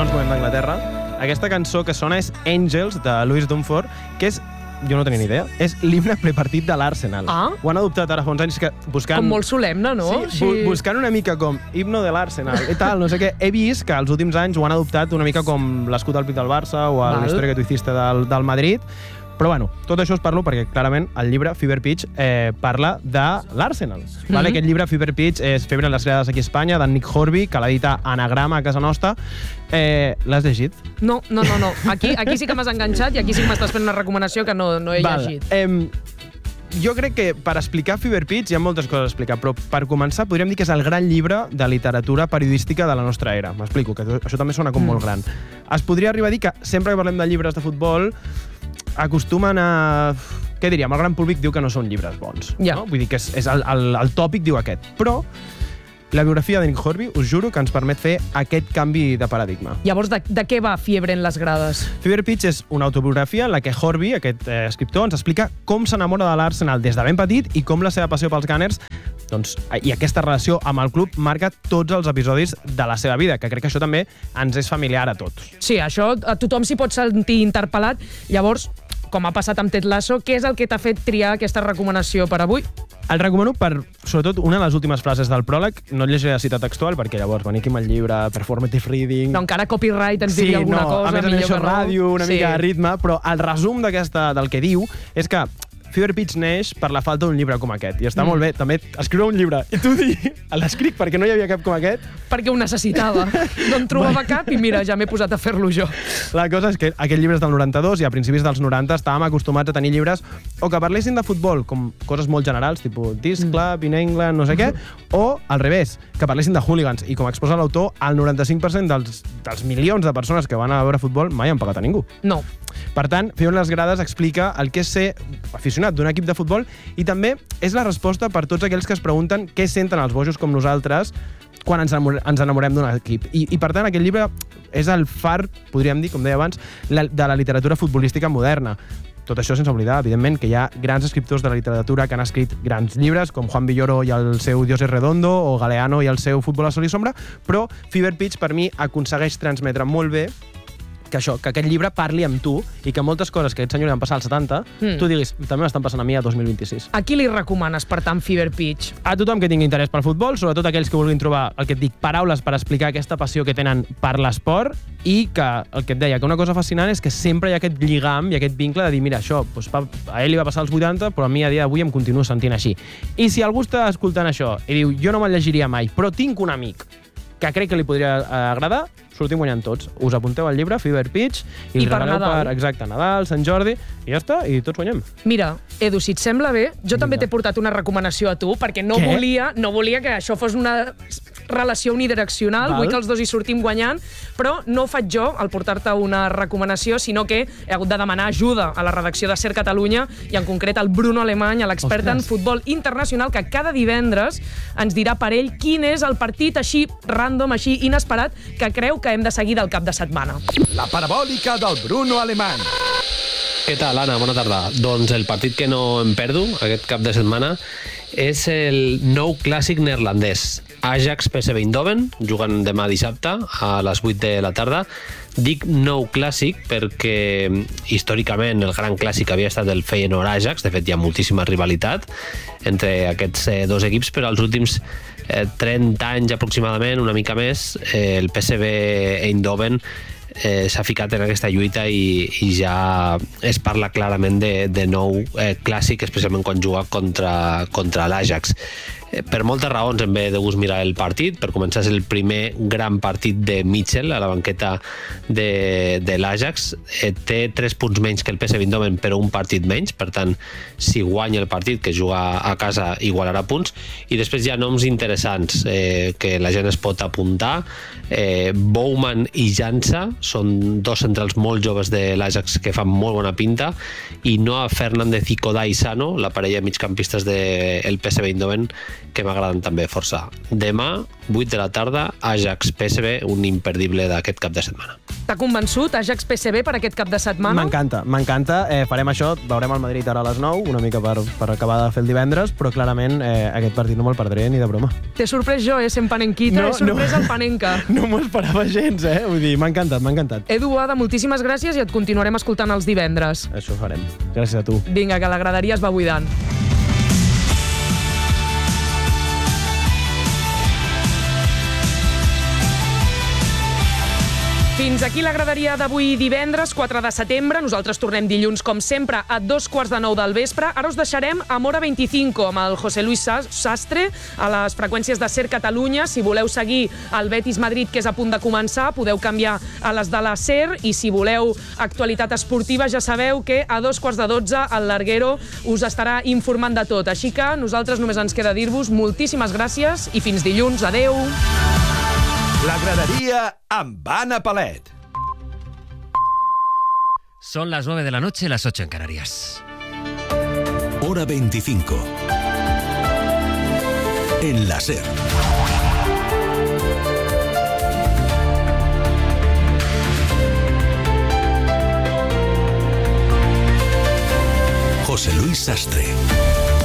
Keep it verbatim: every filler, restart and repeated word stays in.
no ens movem d'Anglaterra. Aquesta cançó que sona és Angels, de Louis Dunford, que és, jo no tenia ni idea, és l'himne prepartit de l'Arsenal. Ah. Ho han adoptat ara fa uns anys que buscant... Com molt solemne, no? Sí, bu buscant una mica com himno de l'Arsenal i tal, no sé què. He vist que els últims anys ho han adoptat una mica com l'escut al pit del Barça o a la història que tu hiciste del, del Madrid. Però bueno, tot això us parlo perquè clarament el llibre Fever Pitch eh, parla de l'Arsenal. Mm-hmm. Vale? Aquest llibre Fever Pitch és Febre en les grades aquí a Espanya, d'en Nick Horby, que l'edita Anagrama a casa nostra. Eh, L'has llegit? No, no, no. no. Aquí, aquí sí que m'has enganxat i aquí sí que m'estàs fent una recomanació que no, no he Val. llegit. Eh, jo crec que per explicar Fever Pitch hi ha moltes coses a explicar, però per començar podríem dir que és el gran llibre de literatura periodística de la nostra era. M'explico, que això també sona com mm. molt gran. Es podria arribar a dir que sempre que parlem de llibres de futbol acostumen a... Què diríem? El gran públic diu que no són llibres bons. Ja. No? Vull dir que és, és el, el, el tòpic diu aquest. Però la biografia de Nick Horby, us juro que ens permet fer aquest canvi de paradigma. Llavors, de, de què va Fiebre en les grades? Fever Pitch és una autobiografia en la que Horby, aquest eh, escriptor, ens explica com s'enamora de l'Arsenal des de ben petit i com la seva passió pels Gunners, doncs, i aquesta relació amb el club marca tots els episodis de la seva vida, que crec que això també ens és familiar a tots. Sí, això a tothom s'hi pot sentir interpel·lat. Llavors, com ha passat amb Ted Lasso, què és el que t'ha fet triar aquesta recomanació per avui? El recomano per, sobretot, una de les últimes frases del pròleg. No et llegiré la cita textual, perquè llavors venia aquí amb el llibre, performative reading... No, encara copyright ens sí, diria alguna no, cosa. A més, a més, això no. ràdio, una sí. mica de ritme, però el resum d'aquesta del que diu és que Fever Pitch neix per la falta d'un llibre com aquest. I està mm. molt bé, també, escriure un llibre. I tu dir, l'escric perquè no hi havia cap com aquest. Perquè ho necessitava. No en trobava cap i mira, ja m'he posat a fer-lo jo. La cosa és que aquest llibre és del noranta-dos i a principis dels noranta estàvem acostumats a tenir llibres o que parlessin de futbol, com coses molt generals, tipus This Club in England, no sé què, o al revés, que parlessin de hooligans. I com exposa l'autor, el noranta-cinc per cent dels, dels milions de persones que van a veure futbol mai han pagat a ningú. No. Per tant, Fever en les grades explica el que és ser aficionat d'un equip de futbol i també és la resposta per tots aquells que es pregunten què senten els bojos com nosaltres quan ens enamorem d'un equip. I, I, per tant, aquest llibre és el far, podríem dir, com deia abans, la, de la literatura futbolística moderna. Tot això sense oblidar, evidentment, que hi ha grans escriptors de la literatura que han escrit grans llibres, com Juan Villoro i el seu Dios es redondo, o Galeano i el seu Futbol a sol i sombra, però Fever Pitch, per mi, aconsegueix transmetre molt bé que això, que aquest llibre parli amb tu i que moltes coses que aquest senyor li van passar als setanta, mm. tu diguis, també m'estan passant a mi a dos mil vint-i-sis. A qui li recomanes, per tant, Fever Pitch? A tothom que tingui interès pel futbol, sobretot aquells que vulguin trobar, el que et dic, paraules per explicar aquesta passió que tenen per l'esport i que, el que et deia, que una cosa fascinant és que sempre hi ha aquest lligam i aquest vincle de dir, mira, això, doncs, a ell li va passar als vuitanta, però a mi a dia d'avui em continuo sentint així. I si algú està escoltant això i diu, jo no me'l llegiria mai, però tinc un amic que crec que li podria agradar, sortim guanyant tots. Us apunteu al llibre, Fever Pitch, i, I el per regaleu Nadal. per, exacte, Nadal, Sant Jordi, i ja està, i tots guanyem. Mira, Edu, si et sembla bé, jo també Vinga. t'he portat una recomanació a tu, perquè no Què? volia, no volia que això fos una relació unidireccional, Val. vull que els dos hi sortim guanyant, però no ho faig jo, al portar-te una recomanació, sinó que he hagut de demanar ajuda a la redacció de Ser Catalunya, i en concret al Bruno Alemany, l'expert en futbol internacional, que cada divendres ens dirà per ell quin és el partit així random, així inesperat, que creu que hem de seguir del cap de setmana. La parabòlica del Bruno Alemany. Què tal, Anna? Bona tarda. Doncs el partit que no em perdo aquest cap de setmana és el nou clàssic neerlandès. Ajax P S V Eindhoven, jugant demà dissabte a les vuit de la tarda. Dic nou clàssic perquè històricament el gran clàssic havia estat el Feyenoord-Ajax. De fet, hi ha moltíssima rivalitat entre aquests dos equips, però els últims trenta anys aproximadament, una mica més, el P S V Eindhoven eh, s'ha ficat en aquesta lluita i, i ja es parla clarament de, de nou eh, clàssic, especialment quan juga contra, contra l'Ajax. Eh, per moltes raons em ve de gust mirar el partit. Per començar, és el primer gran partit de Mitchell a la banqueta de, de l'Ajax. Eh, té tres punts menys que el P S V Eindhoven, però un partit menys, per tant, si guanya el partit, que juga a casa, igualarà punts. I després hi ha noms interessants eh, que la gent es pot apuntar. Eh, Bouman i Jansa són dos centrals molt joves de l'Ajax que fan molt bona pinta, i Noah Fernández i Kodai Sano, la parella de migcampistes del P S V Eindhoven, que m'agraden també força. Demà, vuit de la tarda, Ajax P S V, un imperdible d'aquest cap de setmana. T'ha convençut Ajax P S V per aquest cap de setmana? M'encanta, m'encanta. Eh, farem això, veurem el Madrid ara a les nou, una mica per, per acabar de fer el divendres, però clarament eh, aquest partit no me'l perdré ni de broma. T'he sorprès jo, eh, sent panenquita, No, he sorprès no. el panenca. No m'ho esperava gens, eh? Vull dir, m'ha encantat, m'ha encantat. Edu Ada, moltíssimes gràcies i et continuarem escoltant els divendres. Això ho farem. Gràcies a tu. Vinga, que la graderia es va buidant. Fins aquí la graderia d'avui divendres, quatre de setembre. Nosaltres tornem dilluns, com sempre, a dos quarts de nou del vespre. Ara us deixarem a Mora vint-i-cinco amb el José Luis Sastre a les freqüències de Ser Catalunya. Si voleu seguir el Betis Madrid, que és a punt de començar, podeu canviar a les de la Ser. I si voleu actualitat esportiva, ja sabeu que a dos quarts de dotze el Larguero us estarà informant de tot. Així que nosaltres només ens queda dir-vos moltíssimes gràcies i fins dilluns. Adeu! La gradería amb Anna Palet. Son las nueve de la noche, las ocho en Canarias. Hora veinticinco. En la Ser. José Luis Sastre.